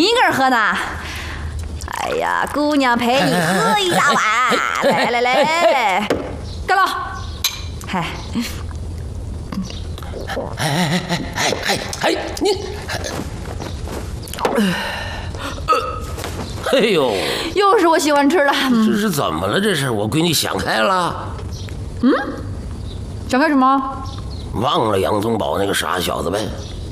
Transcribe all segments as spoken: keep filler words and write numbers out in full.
你一个人喝呢？哎呀，姑娘陪你喝一大碗，来来来，干了！嗨， 哎哎哎哎哎哎，你，哎呦， 又是我喜欢吃的。 这是怎么了？这是我闺女想开了。 嗯，想开什么？ 忘了杨宗保那个傻小子呗。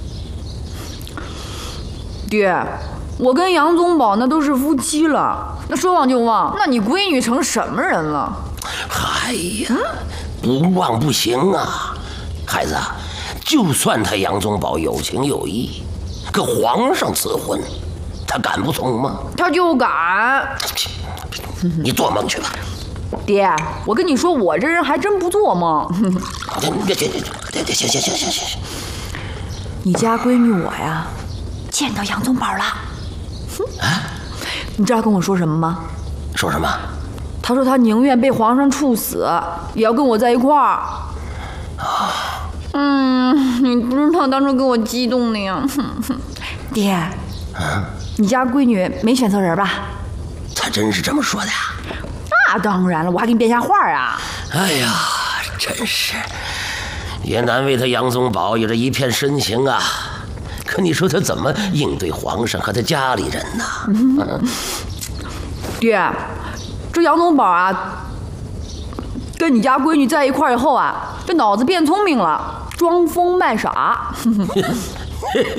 爹，我跟杨宗保那都是夫妻了，那说忘就忘。那你闺女成什么人了？ 哎呀，不忘不行啊，孩子，就算他杨宗保有情有义，可皇上赐婚，他敢不从吗？ 他就敢。 你做梦去吧。 爹，我跟你说，我这人还真不做梦。 别别别别别，行行行行行。 你家闺女我呀，见到杨宗保了。 啊？ 你知道跟我说什么吗？ 说什么？ 他说他宁愿被皇上处死，也要跟我在一块儿。啊。嗯，你不知道当初给我激动的呀。爹， 啊？ 你家闺女没选错人吧？ 他真是这么说的呀？ 那当然了，我还给你编下话啊。 哎呀，真是，也难为他杨宗保有着一片深情啊。可你说他怎么应对皇上和他家里人呢？嗯、 爹，这杨宗保啊，跟你家闺女在一块儿以后啊，这脑子变聪明了，装疯卖傻。